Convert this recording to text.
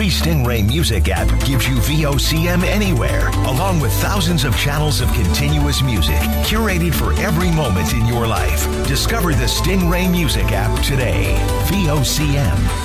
free Stingray Music app gives you VOCM anywhere, along with thousands of channels of continuous music curated for every moment in your life. Discover the Stingray Music app today. VOCM.